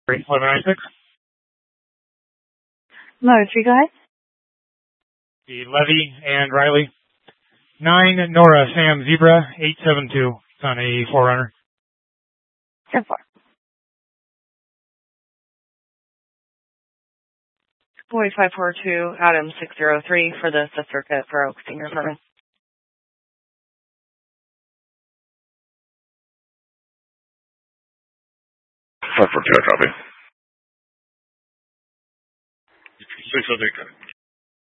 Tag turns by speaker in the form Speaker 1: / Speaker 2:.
Speaker 1: 1196.
Speaker 2: Motor 3, go ahead.
Speaker 1: The Levy and Riley. 9 Nora Sam Zebra 872. It's on a 4Runner.
Speaker 2: 10-4. Boy 542, Adam 603 for the Fifth Circuit for Oak Senior Apartment.
Speaker 3: 542, copy. 603, copy.